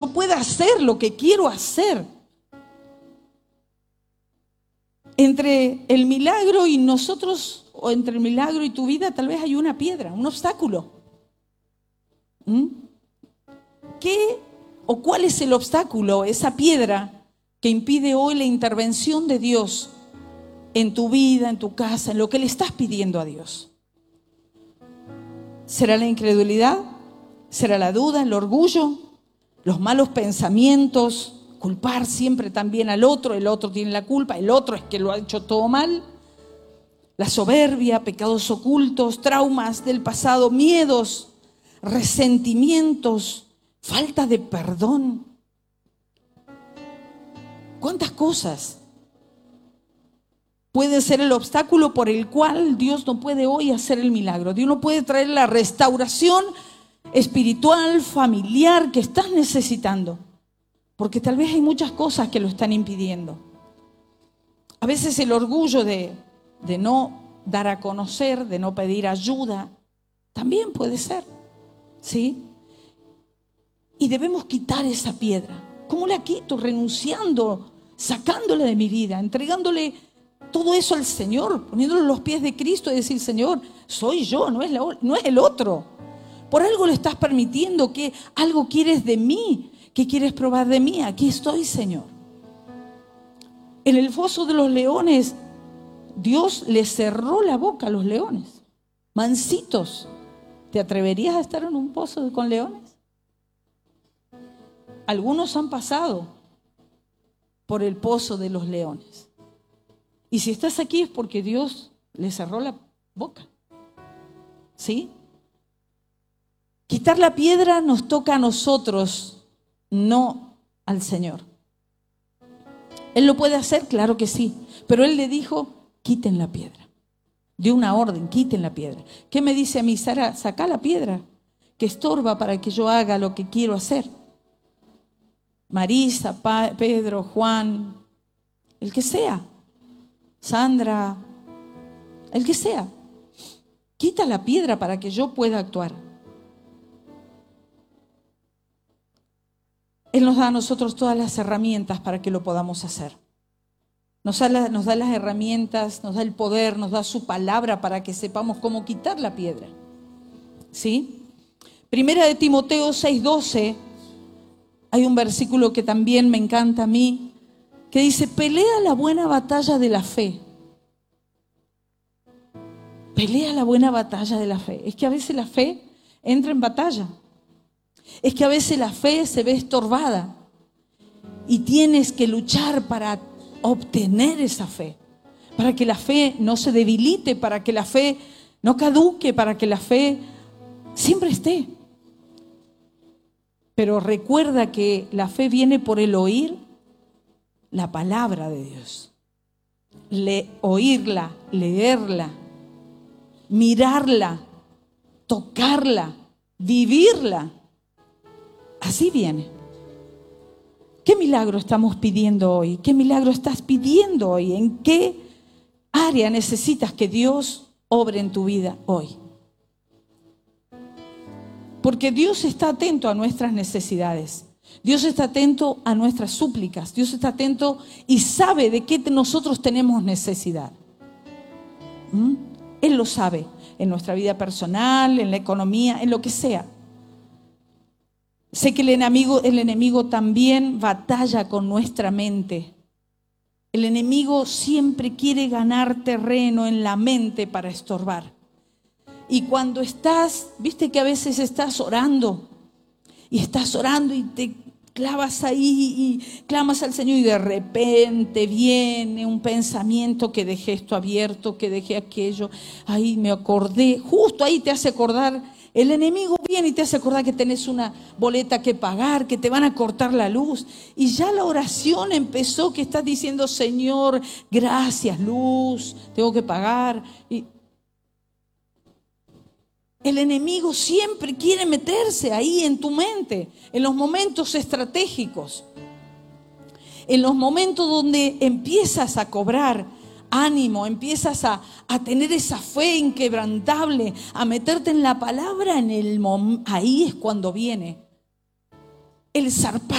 yo pueda hacer lo que quiero hacer. Entre el milagro y nosotros, o entre el milagro y tu vida, tal vez hay una piedra, un obstáculo. ¿Qué o cuál es el obstáculo, esa piedra que impide hoy la intervención de Dios en tu vida, en tu casa, en lo que le estás pidiendo a Dios? ¿Será la incredulidad? ¿Será la duda, el orgullo, los malos pensamientos? Culpar siempre también al otro, el otro tiene la culpa, el otro es que lo ha hecho todo mal. La soberbia, pecados ocultos, traumas del pasado, miedos, resentimientos, falta de perdón. ¿Cuántas cosas puede ser el obstáculo por el cual Dios no puede hoy hacer el milagro? Dios no puede traer la restauración espiritual, familiar que estás necesitando. Porque tal vez hay muchas cosas que lo están impidiendo. A veces el orgullo de no dar a conocer, de no pedir ayuda, también puede ser, ¿sí? Y debemos quitar esa piedra. ¿Cómo la quito? Renunciando, sacándola de mi vida, entregándole todo eso al Señor, poniéndolo en los pies de Cristo y decir: Señor, soy yo, no es el otro. Por algo le estás permitiendo, que algo quieres de mí. ¿Qué quieres probar de mí? Aquí estoy, Señor. En el foso de los leones, Dios le cerró la boca a los leones. Mansitos. ¿Te atreverías a estar en un pozo con leones? Algunos han pasado por el pozo de los leones. Y si estás aquí es porque Dios le cerró la boca. ¿Sí? Quitar la piedra nos toca a nosotros, no al Señor. ¿Él lo puede hacer? Claro que sí. Pero Él le dijo: quiten la piedra. Dio una orden: quiten la piedra. ¿Qué me dice a mí? Sara, saca la piedra que estorba para que yo haga lo que quiero hacer. Marisa, Pedro, Juan, el que sea. Sandra, el que sea. Quita la piedra para que yo pueda actuar. Él nos da a nosotros todas las herramientas para que lo podamos hacer. Nos da las herramientas, nos da el poder, nos da su palabra para que sepamos cómo quitar la piedra. ¿Sí? Primera de Timoteo 6:12, hay un versículo que también me encanta a mí, que dice: pelea la buena batalla de la fe. Pelea la buena batalla de la fe. Es que a veces la fe entra en batalla. Es que a veces la fe se ve estorbada y tienes que luchar para obtener esa fe, para que la fe no se debilite, para que la fe no caduque, para que la fe siempre esté. Pero recuerda que la fe viene por el oír la palabra de Dios. Oírla, leerla, mirarla, tocarla, vivirla. Así viene. ¿Qué milagro estamos pidiendo hoy? ¿Qué milagro estás pidiendo hoy? ¿En qué área necesitas que Dios obre en tu vida hoy? Porque Dios está atento a nuestras necesidades. Dios está atento a nuestras súplicas. Dios está atento y sabe de qué nosotros tenemos necesidad. Él lo sabe en nuestra vida personal, en la economía, en lo que sea. Sé que el enemigo también batalla con nuestra mente. El enemigo siempre quiere ganar terreno en la mente para estorbar. Y cuando viste que a veces estás orando y te clavas ahí y clamas al Señor y de repente viene un pensamiento: que dejé esto abierto, que dejé aquello, ahí me acordé, justo ahí te hace acordar. El enemigo viene y te hace acordar que tenés una boleta que pagar, que te van a cortar la luz. Y ya la oración empezó, que estás diciendo: Señor, gracias, luz, tengo que pagar. Y el enemigo siempre quiere meterse ahí en tu mente, en los momentos estratégicos, en los momentos donde empiezas a cobrar ánimo, empiezas a tener esa fe inquebrantable, a meterte en la palabra, ahí es cuando viene el zarpazo.